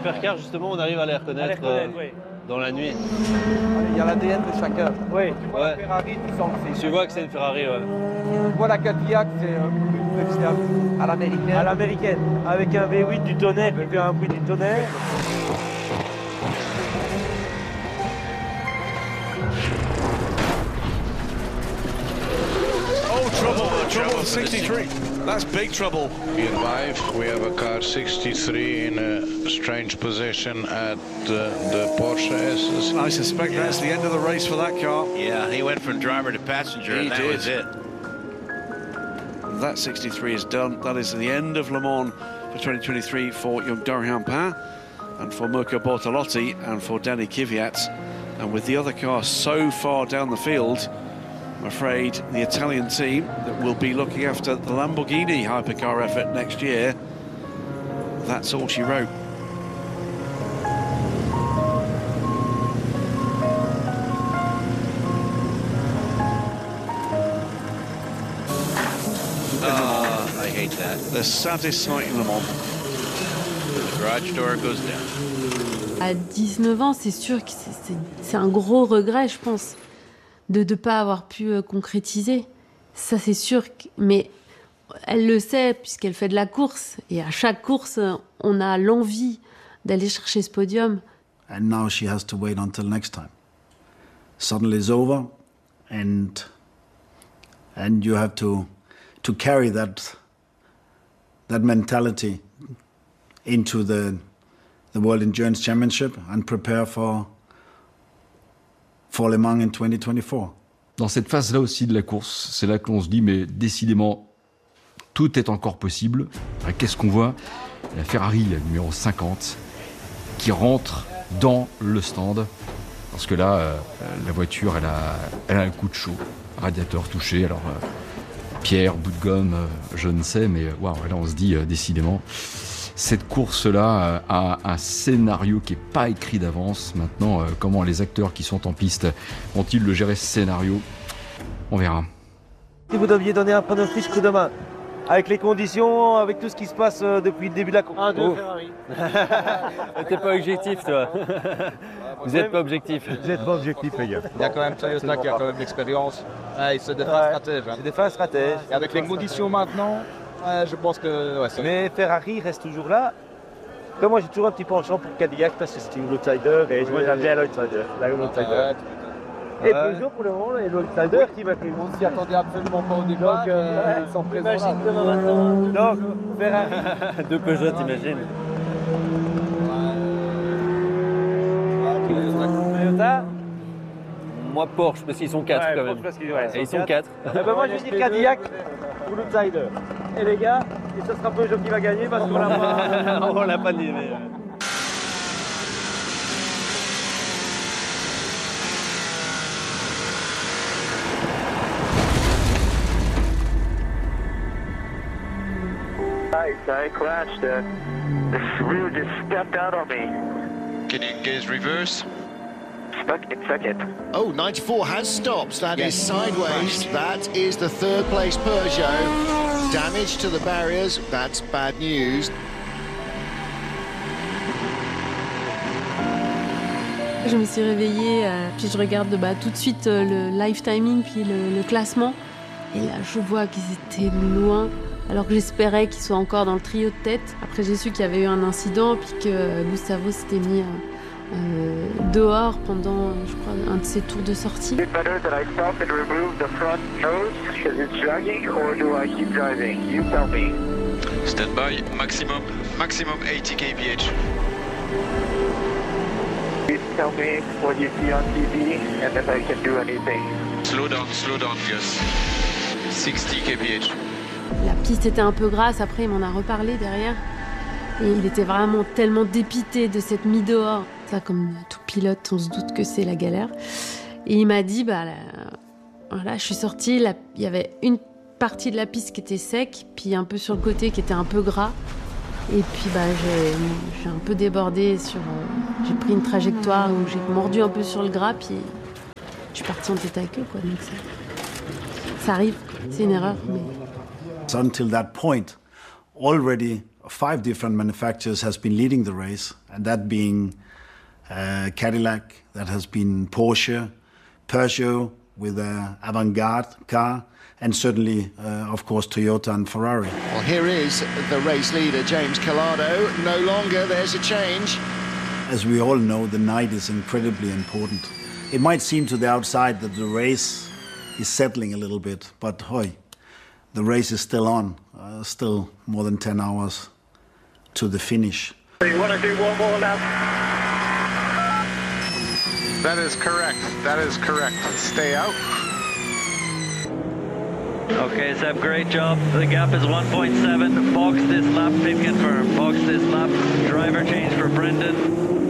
hypercars, justement, on arrive à les reconnaître, oui. dans la nuit. Il y a l'ADN de chacun. Oui. Tu vois la Ferrari, tu sens que Tu vois que c'est une Ferrari, ouais. Tu vois la Cadillac, c'est à l'américaine. À l'américaine, avec un V8 du tonnerre qui fait un bruit du tonnerre. Oh, trouble 63. That's big trouble. In 5, we have a car 63 in a strange position at the Porsche SS. I suspect that's the end of the race for that car. Yeah, he went from driver to passenger, and that was it. That 63 is done. That is the end of Le Mans for 2023 for young Dorian Pain and for Mirko Bortolotti and for Danny Kvyat. And with the other cars so far down the field, I'm afraid the Italian team that will be looking after the Lamborghini hypercar effort next year, that's all she wrote. I hate that. The saddest sight in Le Mans. The garage door goes down. À 19 ans, c'est sûr que c'est un gros regret, je pense, de ne pas avoir pu concrétiser. Ça, c'est sûr. Mais elle le sait, puisqu'elle fait de la course. Et à chaque course, on a l'envie d'aller chercher ce podium. And now she has to wait until next time. Suddenly it's over, and you have to carry that mentality into the World Endurance Championship and prepare for Le Mans in 2024. Dans cette phase-là aussi de la course, c'est là que l'on se dit, mais décidément, tout est encore possible. Qu'est-ce qu'on voit? La Ferrari, la numéro 50, qui rentre dans le stand. Parce que là, la voiture, elle a un coup de chaud. Radiateur touché, alors pierre, bout de gomme, je ne sais, mais waouh, là on se dit décidément, cette course-là a un scénario qui n'est pas écrit d'avance. Maintenant, comment les acteurs qui sont en piste vont-ils le gérer, ce scénario? On verra. Si vous deviez donner un pronostic coup de main, avec les conditions, avec tout ce qui se passe depuis le début de la course. 1-2 Ferrari. T'es pas objectif, toi. Vous n'êtes pas objectif. Vous n'êtes pas objectif, les gars. Il y a quand même Toyota qui a quand même l'expérience. C'est des fins stratèges. C'est des fins stratèges. Et avec les conditions maintenant, je pense que... Ouais, mais Ferrari reste toujours là. Comme moi, j'ai toujours un petit penchant pour Cadillac parce que c'est une outsider. Et moi, j'aime bien l'outsider. Et Peugeot, pour le moment, est l'outsider qui va plus. On ne s'y attendait absolument pas au départ. Donc, ils sont présents là. Imagine demain matin. Donc, Ferrari. De Peugeot, t'imagines. Toyota. Moi, Porsche, parce qu'ils sont 4 quand même. Et ils sont 4. Moi, je dis Cadillac pour l'outsider. Et les gars, et ce sera Peugeot qui va gagner parce qu'on l'a pas... On l'a pas dit, mais... I crashed. This wheel just stepped out on me. Can you engage reverse? Stuck in second. Oh, 94 has stopped. That is sideways. That is the third place Peugeot. Damage to the barriers. That's bad news. Je me suis réveillée, puis je regarde tout de suite le live timing, puis le classement. Et là, je vois qu'ils étaient loin, alors que j'espérais qu'ils soient encore dans le trio de tête. Après, j'ai su qu'il y avait eu un incident, puis que Gustavo s'était mis dehors pendant, je crois, un de ses tours de sortie. Is it better that I stop and remove the front nose because it's dragging, or do I keep driving? You tell me. Stand by, maximum 80 kph. Please tell me what you see on TV and if I can do anything. Slow down, Gus. 60 kph. La piste était un peu grasse, après il m'en a reparlé derrière. Et il était vraiment tellement dépité de cette mise dehors. Ça, comme tout pilote, on se doute que c'est la galère. Et il m'a dit, voilà, je suis sortie, il y avait une partie de la piste qui était sec, puis un peu sur le côté qui était un peu gras. Et puis j'ai un peu débordé j'ai pris une trajectoire où j'ai mordu un peu sur le gras, puis je suis partie en tête à queue, quoi. Donc ça arrive, c'est une erreur. Mais... So until that point, already 5 different manufacturers has been leading the race, and that being Cadillac, that has been Porsche, Peugeot with the Avantgarde car, and certainly, of course, Toyota and Ferrari. Well, here is the race leader, James Calado. No longer, there's a change. As we all know, the night is incredibly important. It might seem to the outside that the race is settling a little bit, but the race is still on, still more than 10 hours to the finish. You want to do one more lap? That is correct. That is correct. Stay out. Okay, Seb, great job. The gap is 1.7. Box this lap, pin confirmed. Box this lap. Driver change for Brendan.